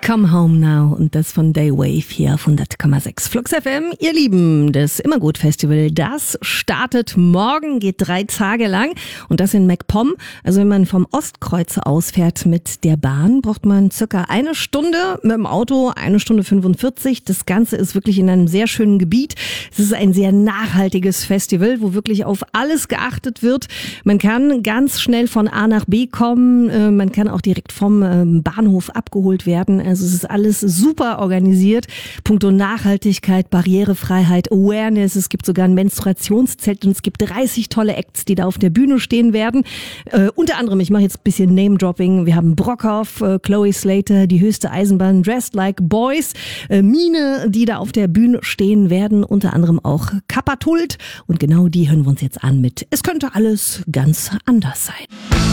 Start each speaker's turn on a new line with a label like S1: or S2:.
S1: Come Home Now und das von Daywave hier auf 100,6 Flux FM. Ihr Lieben, das Immergut-Festival, das startet morgen, geht 3 Tage lang und das in MacPom. Also wenn man vom Ostkreuzer ausfährt mit der Bahn, braucht man circa 1 Stunde, mit dem Auto 1 Stunde 45. Das Ganze ist wirklich in einem sehr schönen Gebiet. Es ist ein sehr nachhaltiges Festival, wo wirklich auf alles geachtet wird. Man kann ganz schnell von A nach B kommen, man kann auch direkt vom Bahnhof abgeholt werden. Also es ist alles super organisiert. Punkto Nachhaltigkeit, Barrierefreiheit, Awareness. Es gibt sogar ein Menstruationszelt und es gibt 30 tolle Acts, die da auf der Bühne stehen werden. Unter anderem, ich mache jetzt ein bisschen Name-Dropping. Wir haben Brockhoff, Chloe Slater, die höchste Eisenbahn, Dressed Like Boys, Mine, die da auf der Bühne stehen werden. Unter anderem auch Kappa Tult. Und genau die hören wir uns jetzt an mit Es könnte alles ganz anders sein.